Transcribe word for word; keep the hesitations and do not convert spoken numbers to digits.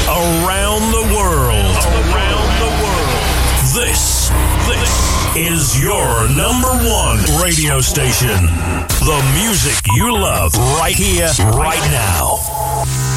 around the world. Around the world. This, this is your number one radio station. The music you love right here, right now.